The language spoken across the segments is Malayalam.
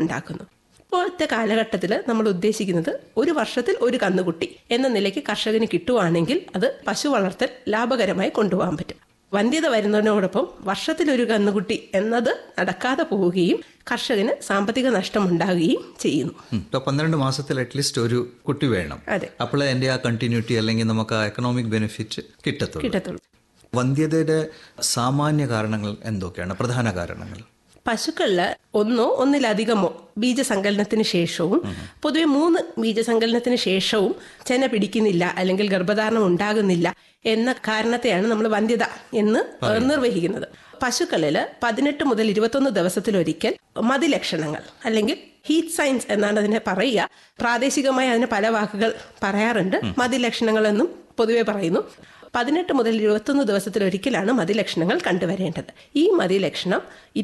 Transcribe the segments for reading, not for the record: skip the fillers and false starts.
ഉണ്ടാക്കുന്നു. ഇപ്പോഴത്തെ കാലഘട്ടത്തിൽ നമ്മൾ ഉദ്ദേശിക്കുന്നത് ഒരു വർഷത്തിൽ ഒരു കന്നുകുട്ടി എന്ന നിലയ്ക്ക് കർഷകന് കിട്ടുവാണെങ്കിൽ അത് പശു വളർത്തൽ ലാഭകരമായി കൊണ്ടുപോകാൻ പറ്റും. വന്ധ്യത വരുന്നതിനോടൊപ്പം വർഷത്തിലൊരു കന്നുകുട്ടി എന്നത് നടക്കാതെ പോവുകയും കർഷകന് സാമ്പത്തിക നഷ്ടമുണ്ടാകുകയും ചെയ്യുന്നു. 12 മാസത്തിൽ അറ്റ്ലീസ്റ്റ് ഒരു കുട്ടി വേണം. അതെ. അപ്പോൾ എൻ്റെ ആ കണ്ടിന്യൂറ്റി അല്ലെങ്കിൽ നമുക്ക് ആ എക്കണോമിക് ബെനിഫിറ്റ് കിട്ടത്തുള്ളൂ. വന്ധ്യതയുടെ സാമാന്യ കാരണങ്ങൾ എന്തൊക്കെയാണ്, പ്രധാന കാരണങ്ങൾ? പശുക്കളില് ഒന്നോ ഒന്നിലധികമോ ബീജസങ്കലനത്തിന് ശേഷവും പൊതുവെ 3 ബീജസങ്കലനത്തിന് ശേഷവും ചെന പിടിക്കുന്നില്ല അല്ലെങ്കിൽ ഗർഭധാരണം ഉണ്ടാകുന്നില്ല എന്ന കാരണത്തെയാണ് നമ്മൾ വന്ധ്യത എന്ന് നിർവഹിക്കുന്നത്. പശുക്കളിൽ 18 മുതൽ 21 ദിവസത്തിലൊരിക്കൽ മതിലക്ഷണങ്ങൾ അല്ലെങ്കിൽ ഹീറ്റ് സൈൻസ് എന്നാണ് അതിനെ പറയുക. പ്രാദേശികമായി അതിന് പല വാക്കുകൾ പറയാറുണ്ട്. മതിലക്ഷണങ്ങൾ എന്നും പൊതുവെ പറയുന്നു. 18 മുതൽ 21 ദിവസത്തിലൊരിക്കലാണ് മതിലക്ഷണങ്ങൾ കണ്ടുവരേണ്ടത്. ഈ മതിലക്ഷണം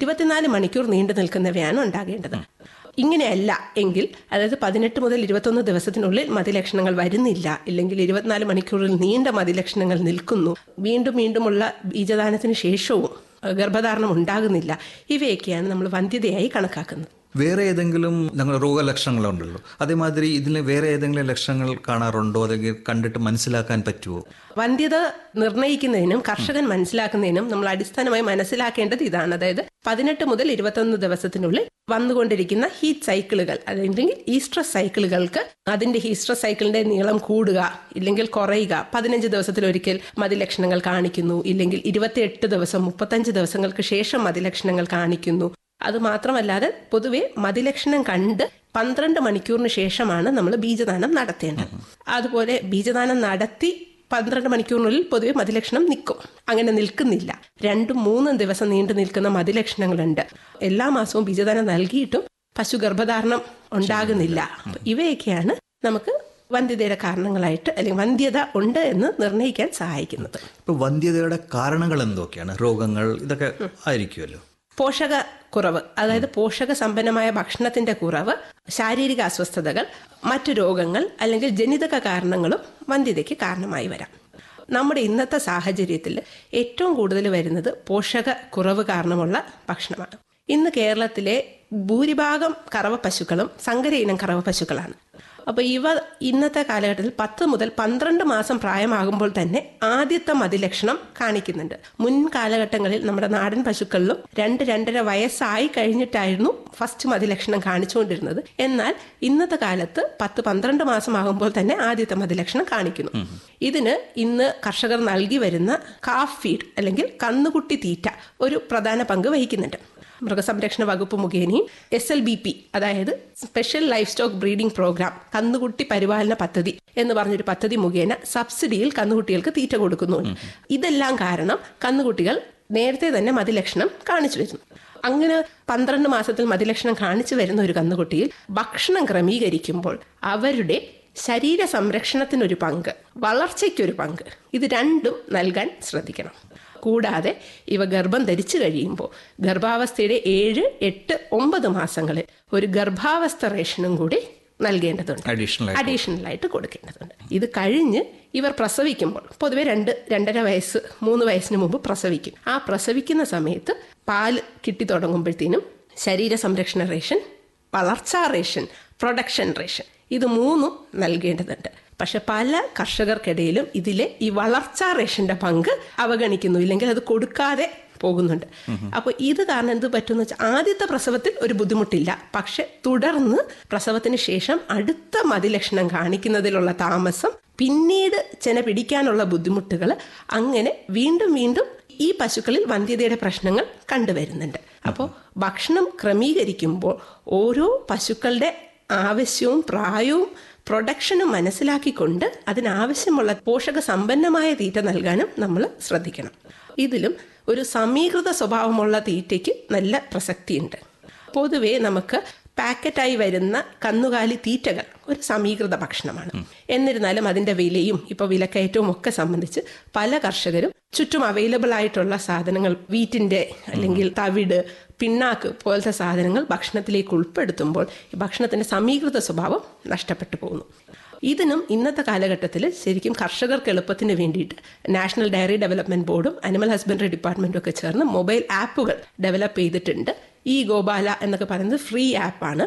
24 മണിക്കൂർ നീണ്ടു നിൽക്കുന്നവയാണ് ഉണ്ടാകേണ്ടത്. ഇങ്ങനെയല്ല എങ്കിൽ, അതായത് 18 മുതൽ 21 ദിവസത്തിനുള്ളിൽ മതിലക്ഷണങ്ങൾ വരുന്നില്ല, ഇല്ലെങ്കിൽ 24 മണിക്കൂറിൽ നീണ്ട മതിലക്ഷണങ്ങൾ നിൽക്കുന്നു, വീണ്ടും വീണ്ടുമുള്ള ബീജദാനത്തിന് ശേഷവും ഗർഭധാരണം ഉണ്ടാകുന്നില്ല, ഇവയൊക്കെയാണ് നമ്മൾ വന്ധ്യതയായി കണക്കാക്കുന്നത്. വേറെ ഏതെങ്കിലും ഞങ്ങൾ രോഗലക്ഷണങ്ങളുണ്ടല്ലോ, അതേമാതിരി ഇതിന് വേറെ ഏതെങ്കിലും ലക്ഷണങ്ങൾ കാണാറുണ്ടോ, അല്ലെങ്കിൽ കണ്ടിട്ട് മനസ്സിലാക്കാൻ പറ്റുമോ? വന്ധ്യത നിർണ്ണയിക്കുന്നതിനും കർഷകൻ മനസ്സിലാക്കുന്നതിനും നമ്മൾ അടിസ്ഥാനമായി മനസ്സിലാക്കേണ്ടത് ഇതാണ്. അതായത് 18 മുതൽ 21 ദിവസത്തിനുള്ളിൽ വന്നുകൊണ്ടിരിക്കുന്ന ഹീറ്റ് സൈക്കിളുകൾ അല്ലെങ്കിൽ ഈസ്ട്രസ് സൈക്കിളുകൾക്ക് അതിന്റെ ഈസ്ട്രസ് സൈക്കിളിന്റെ നീളം കൂടുക ഇല്ലെങ്കിൽ കുറയുക, 15 ദിവസത്തിലൊരിക്കൽ മതിലക്ഷണങ്ങൾ കാണിക്കുന്നു, ഇല്ലെങ്കിൽ 28 ദിവസം 35 ദിവസങ്ങൾക്ക് ശേഷം മതിലക്ഷണങ്ങൾ കാണിക്കുന്നു. അത് മാത്രമല്ലാതെ പൊതുവെ മതിലക്ഷണം കണ്ട് 12 മണിക്കൂറിന് ശേഷമാണ് നമ്മൾ ബീജദാനം നടത്തേണ്ടത്. അതുപോലെ ബീജദാനം നടത്തി 12 മണിക്കൂറിനുള്ളിൽ പൊതുവെ മതിലക്ഷണം നിൽക്കും. അങ്ങനെ നിൽക്കുന്നില്ല. 2-3 ദിവസം നീണ്ടു നിൽക്കുന്ന മതിലക്ഷണങ്ങളുണ്ട്. എല്ലാ മാസവും ബീജദാനം നൽകിയിട്ടും പശു ഗർഭധാരണം ഉണ്ടാകുന്നില്ല. ഇവയൊക്കെയാണ് നമുക്ക് വന്ധ്യതയുടെ കാരണങ്ങളായിട്ട് അല്ലെങ്കിൽ വന്ധ്യത ഉണ്ട് എന്ന് നിർണ്ണയിക്കാൻ സഹായിക്കുന്നത്. ഇപ്പൊ വന്ധ്യതയുടെ കാരണങ്ങൾ എന്തൊക്കെയാണ്? രോഗങ്ങൾ ഇതൊക്കെ ആയിരിക്കുമല്ലോ. പോഷക കുറവ്, അതായത് പോഷക സമ്പന്നമായ ഭക്ഷണത്തിന്റെ കുറവ്, ശാരീരിക അസ്വസ്ഥതകൾ, മറ്റു രോഗങ്ങൾ അല്ലെങ്കിൽ ജനിതക കാരണങ്ങളും വന്ധ്യതയ്ക്ക് കാരണമായി വരാം. നമ്മുടെ ഇന്നത്തെ സാഹചര്യത്തിൽ ഏറ്റവും കൂടുതൽ വരുന്നത് പോഷക കുറവ് കാരണമുള്ള ഭക്ഷണമാണ്. ഇന്ന് കേരളത്തിലെ ഭൂരിഭാഗം കറവ പശുക്കളും സങ്കര ഇനം കറവ പശുക്കളാണ്. അപ്പോൾ ഇവ ഇന്നത്തെ കാലഘട്ടത്തിൽ 10 മുതൽ 12 മാസം പ്രായമാകുമ്പോൾ തന്നെ ആദ്യത്തെ മതിലക്ഷണം കാണിക്കുന്നുണ്ട്. മുൻ കാലഘട്ടങ്ങളിൽ നമ്മുടെ നാടൻ പശുക്കളിലും 2-2.5 വയസ്സായി കഴിഞ്ഞിട്ടായിരുന്നു ഫസ്റ്റ് മതിലക്ഷണം കാണിച്ചുകൊണ്ടിരുന്നത്. എന്നാൽ ഇന്നത്തെ കാലത്ത് 10-12 മാസമാകുമ്പോൾ തന്നെ ആദ്യത്തെ മതിലക്ഷണം കാണിക്കുന്നു. ഇതിന് ഇന്ന് കർഷകർ നൽകി വരുന്ന കാഫ് ഫീഡ് അല്ലെങ്കിൽ കന്നുകുട്ടി തീറ്റ ഒരു പ്രധാന പങ്ക് വഹിക്കുന്നുണ്ട്. മൃഗസംരക്ഷണ വകുപ്പ് മുഖേനയും SLBP അതായത് special life stock breeding programme കന്നുകുട്ടി പരിപാലന പദ്ധതി എന്ന് പറഞ്ഞൊരു പദ്ധതി മുഖേന സബ്സിഡിയിൽ കന്നുകുട്ടികൾക്ക് തീറ്റ കൊടുക്കുന്നുണ്ട്. ഇതെല്ലാം കാരണം കന്നുകുട്ടികൾ നേരത്തെ തന്നെ മതിലക്ഷണം കാണിച്ചു വരുന്നു. അങ്ങനെ 12 മാസത്തിൽ മതിലക്ഷണം കാണിച്ചു വരുന്ന ഒരു കന്നുകുട്ടിയിൽ ഭക്ഷണം ക്രമീകരിക്കുമ്പോൾ അവരുടെ ശരീര സംരക്ഷണത്തിനൊരു പങ്ക്, വളർച്ചയ്ക്കൊരു പങ്ക്, ഇത് രണ്ടും നൽകാൻ ശ്രദ്ധിക്കണം. കൂടാതെ ഇവ ഗർഭം ധരിച്ചു കഴിയുമ്പോൾ ഗർഭാവസ്ഥയുടെ 7, 8, 9 മാസങ്ങളിൽ ഒരു ഗർഭാവസ്ഥ റേഷനും കൂടി നൽകേണ്ടതുണ്ട്, അഡീഷണൽ ആയിട്ട് കൊടുക്കേണ്ടതുണ്ട്. ഇത് കഴിഞ്ഞ് ഇവർ പ്രസവിക്കുമ്പോൾ പൊതുവെ 2-2.5 വയസ്സ് 3 വയസ്സിന് മുമ്പ് പ്രസവിക്കും. ആ പ്രസവിക്കുന്ന സമയത്ത് പാല് കിട്ടി തുടങ്ങുമ്പോഴത്തേനും ശരീര സംരക്ഷണ റേഷൻ, വളർച്ചാ റേഷൻ, പ്രൊഡക്ഷൻ റേഷൻ, ഇത് 3ഉം നൽകേണ്ടതുണ്ട്. പക്ഷെ പല കർഷകർക്കിടയിലും ഇതിലെ ഈ വളർച്ചാ റേഷന്റെ പങ്ക് അവഗണിക്കുന്നു, ഇല്ലെങ്കിൽ അത് കൊടുക്കാതെ പോകുന്നുണ്ട്. അപ്പോൾ ഇത് കാരണം എന്ത് പറ്റുമെന്ന് വെച്ചാൽ ആദ്യത്തെ പ്രസവത്തിൽ ഒരു ബുദ്ധിമുട്ടില്ല, പക്ഷെ തുടർന്ന് പ്രസവത്തിന് ശേഷം അടുത്ത മതിലക്ഷണം കാണിക്കുന്നതിലുള്ള താമസം, പിന്നീട് ചെന പിടിക്കാനുള്ള ബുദ്ധിമുട്ടുകൾ, അങ്ങനെ വീണ്ടും വീണ്ടും ഈ പശുക്കളിൽ വന്ധ്യതയുടെ പ്രശ്നങ്ങൾ കണ്ടുവരുന്നുണ്ട്. അപ്പോൾ ഭക്ഷണം ക്രമീകരിക്കുമ്പോൾ ഓരോ പശുക്കളുടെ ആവശ്യവും പ്രായവും പ്രൊഡക്ഷനും മനസ്സിലാക്കിക്കൊണ്ട് അതിനാവശ്യമുള്ള പോഷക സമ്പന്നമായ തീറ്റ നൽകാനും നമ്മൾ ശ്രദ്ധിക്കണം. ഇതിലും ഒരു സമീകൃത സ്വഭാവമുള്ള തീറ്റയ്ക്ക് നല്ല പ്രസക്തിയുണ്ട്. പൊതുവേ നമുക്ക് പാക്കറ്റായി വരുന്ന കന്നുകാലി തീറ്റകൾ ഒരു സമീകൃത ഭക്ഷണമാണ്. എന്നിരുന്നാലും അതിൻ്റെ വിലയും ഇപ്പോൾ വിലക്കയറ്റവും ഒക്കെ സംബന്ധിച്ച് പല കർഷകരും ചുറ്റും അവൈലബിൾ ആയിട്ടുള്ള സാധനങ്ങൾ, വീറ്റിൻ്റെ അല്ലെങ്കിൽ തവിട്, പിണ്ണാക്ക് പോലത്തെ സാധനങ്ങൾ ഭക്ഷണത്തിലേക്ക് ഉൾപ്പെടുത്തുമ്പോൾ ഈ ഭക്ഷണത്തിൻ്റെ സമീകൃത സ്വഭാവം നഷ്ടപ്പെട്ടു പോകുന്നു. ഇതിനും ഇന്നത്തെ കാലഘട്ടത്തിൽ ശരിക്കും കർഷകർക്ക് എളുപ്പത്തിന് വേണ്ടിയിട്ട് നാഷണൽ ഡയറി ഡെവലപ്മെന്റ് ബോർഡും അനിമൽ ഹസ്ബൻഡറി ഡിപ്പാർട്ട്മെന്റും ഒക്കെ ചേർന്ന് മൊബൈൽ ആപ്പുകൾ ഡെവലപ്പ് ചെയ്തിട്ടുണ്ട്. ഈ ഗോപാല എന്നൊക്കെ പറയുന്നത് ഫ്രീ ആപ്പാണ്.